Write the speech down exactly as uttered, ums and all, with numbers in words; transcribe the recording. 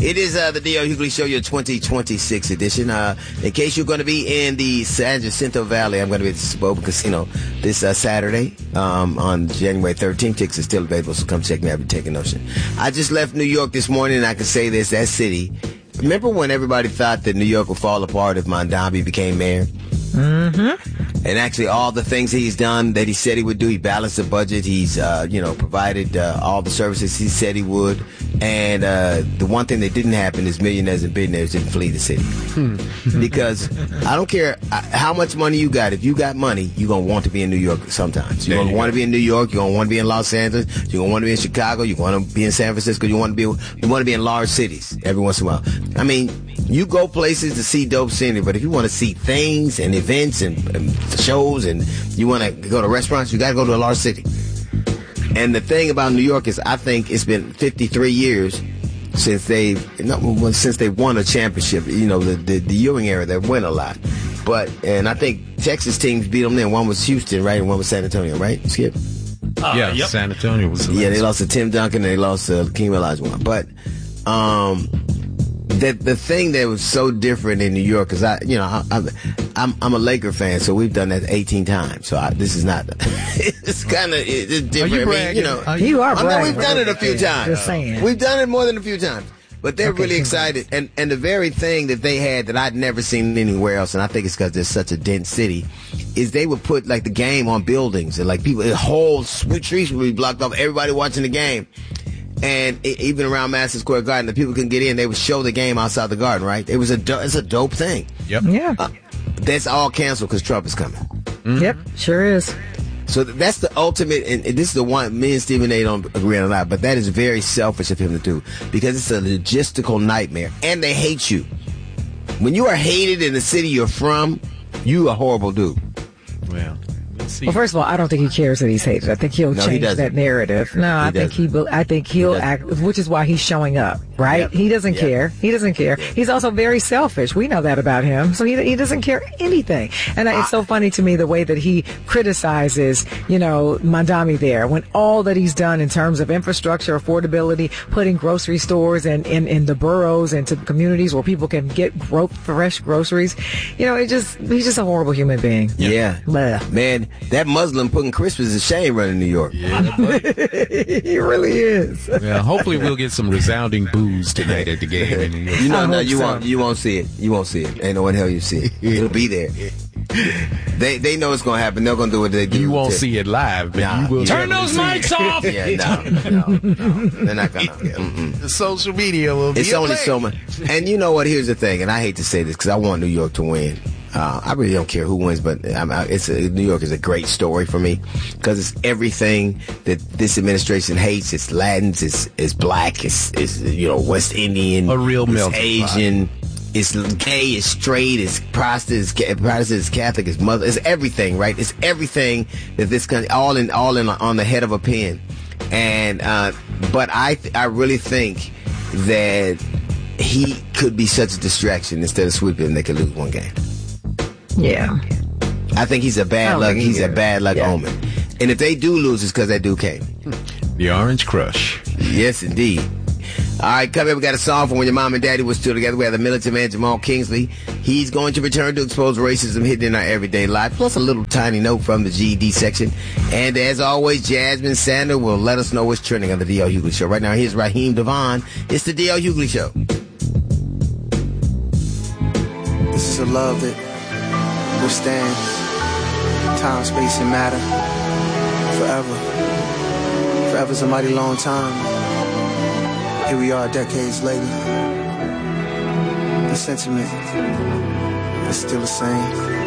It is uh, the D L Hughley Show, your twenty twenty-six edition. Uh, in case you're going to be in the San Jacinto Valley, I'm going to be at the Suburban Casino this uh, Saturday um, on January thirteenth. Tickets are still available, so come check me out and take a notion. I just left New York this morning, and I can say this, that city. Remember when everybody thought that New York would fall apart if Mondambi became mayor? Mm-hmm. And actually, all the things he's done that he said he would do, he balanced the budget. He's, uh, you know, provided uh, all the services he said he would. And uh, the one thing that didn't happen is millionaires and billionaires didn't flee the city. Because I don't care how much money you got. If you got money, you're going to want to be in New York sometimes. You're going to want to be in New York. You're going to want to be in Los Angeles. You're going to want to be in Chicago. You're going to be in San Francisco. You want to be you want to be in large cities every once in a while. I mean, you go places to see dope scenery, but if you want to see things and events and, and shows and you want to go to restaurants, you got to go to a large city. And the thing about New York is, I think it's been fifty-three years since they since they won a championship. You know, the the, the Ewing era, they win a lot. But and I think Texas teams beat them then. One was Houston, right, and one was San Antonio, right? Skip. Uh, yeah, yep. San Antonio was the yeah. last. They lost to Tim Duncan. And they lost to Hakeem Olajuwon. But um. The the thing that was so different in New York, because I, you know, I, I, I'm I'm a Laker fan, so we've done that eighteen times. So I, this is not. It's kind of it's different. Are you I mean, bragging? you know, Are you, you are I mean, bragging. we've done it a few times. Just saying. We've done it more than a few times. But they're Okay, really congrats. excited, and and the very thing that they had that I'd never seen anywhere else, and I think it's because they're such a dense city, is they would put like the game on buildings, and like people, the whole streets would be blocked off, everybody watching the game. And it, even around Madison Square Garden, the people couldn't get in. They would show the game outside the garden, right? It was a do- it's a dope thing. Yep. Yeah. Uh, that's all canceled because Trump is coming. Mm-hmm. Yep, sure is. So th- that's the ultimate, and, and this is the one me and Stephen A. don't agree on a lot, but that is very selfish of him to do because it's a logistical nightmare, and they hate you. When you are hated in the city you're from, you a horrible dude. Well, let's see. Well, first of all, I don't think he cares that he's hated. I think he'll No, he change doesn't. that narrative. No, I think he. will- I think he'll He act, which is why he's showing up. Right? Yep. He doesn't Yep. care. He doesn't care. He's also very selfish. We know that about him. So he he doesn't care anything. And it's so funny to me the way that he criticizes, you know, Mondambi there when all that he's done in terms of infrastructure, affordability, putting grocery stores in in, in the boroughs and to communities where people can get gro- fresh groceries. You know, it just he's just a horrible human being. Yeah. Blah. Man, that Muslim putting Christmas is shame running New York. Yeah, He really is. well, hopefully we'll get some resounding boos tonight at the game in New York. You know, I no, hope you so. won't. You won't see it. You won't see it. Ain't no one hell you see it. It'll be there. They they know it's gonna happen. They're gonna do what they do. You won't to- see it live, but Nah, you will. you Turn definitely those see mics it. off. Yeah, no, no, no. They're not gonna. Mm-mm. The social media will be. It's only so much. And you know what? Here's the thing. And I hate to say this because I want New York to win. Uh, I really don't care who wins, but I'm, I, it's a, New York is a great story for me because it's everything that this administration hates. It's Latins, it's it's black, it's, it's you know West Indian, A real it's melting pot. Asian, it's gay, it's straight, it's Protestant, it's, ca- Protestant, it's Catholic, it's Muslim, it's everything, right? It's everything that this country, all in all in on the head of a pin. And uh, but I th- I really think that he could be such a distraction instead of sweeping. They could lose one game. Yeah. I think he's a I bad don't luck. think he He's a is. bad luck Yeah. omen. And if they do lose, it's because that dude came. The Orange Crush. Yes, indeed. All right, come here. We got a song from when your mom and daddy was still together. We have the militant man, Jamal Kingsley. He's going to return to expose racism hidden in our everyday life, plus a little tiny note from the G E D section. And as always, Jasmine Sander will let us know what's trending on the D L Hughley Show. Right now, here's Raheem Devon. It's the D L Hughley Show. This is a love that withstands time, space, and matter forever. Forever's a mighty long time. Here we are decades later. The sentiment is still the same.